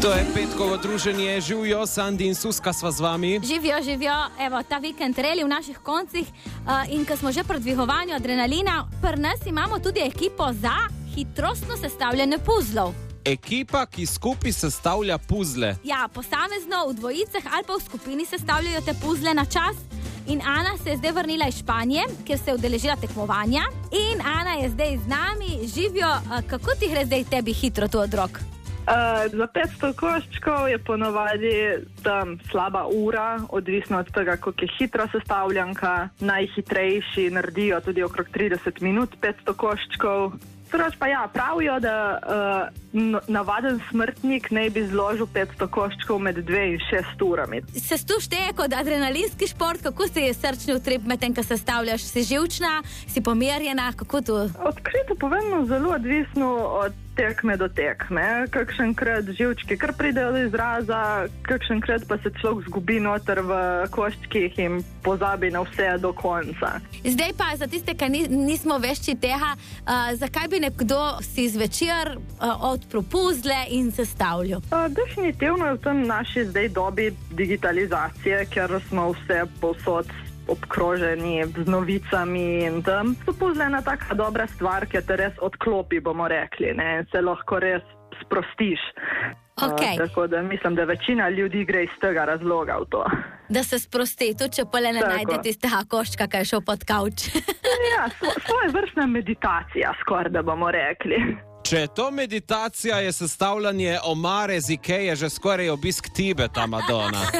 To je petkovo druženje, živijo, Sandi in Suska sva z vami. Živijo, evo, ta vikend reli v naših koncih in ko smo že pri dvigovanju adrenalina, pri nas imamo tudi ekipo za hitrostno sestavljanje puzlov. Ekipa, ki skupaj sestavlja puzle. Ja, posamezno v dvojicah ali pa v skupini sestavljajo te puzle na čas. In Ana se je zdaj vrnila iz Španije, kjer se je udeležila tekmovanja. In Ana je zdaj z nami. Živijo, kako ti gre zdaj tebi hitro tu od rok? Za 500 koščkov je ponovadi tam slaba ura, odvisno od tega, koliko je hitra sestavljanka. Najhitrejši naredijo tudi okrog 30 minut 500 koščkov. Drugač pa ja, pravijo, da navaden smrtnik ne bi zložil 500 koščkov med 2 in 6 urami. Se tu šteje kot adrenalinski šport? Kako se je srčni utrip med tem, ko sestavljaš? Si živčna, si pomirjena, kako tu? Odkrito povedano, zelo odvisno od tekme do tekme. Kakšenkrat živčki kar pridejo do izraza, kakšenkrat pa se človek zgubi noter v koščkih in pozabi na vse do konca. Zdaj pa za tiste, ki nismo vešči tega, zakaj bi nekdo si zvečer odprl puzle in sestavljal? Definitivno je v tem naši zdaj dobi digitalizacije, ker smo vse povsod obkroženi z novicami in tam. So puzle ena taka dobra stvar, ki te res odklopi, bomo rekli, ne? Se lahko res sprostiš. Okay. Tako da mislim, da večina ljudi gre iz tega razloga v to. Da se sprosti, tudi če pole ne najde tistega koščka, ki je šel pod kavč. Ja, svoje vrstna meditacija skoraj, da bomo rekli. Če je to meditacija, je sestavljanje omare z Ikeje že skoraj obisk Tibeta, Madonna.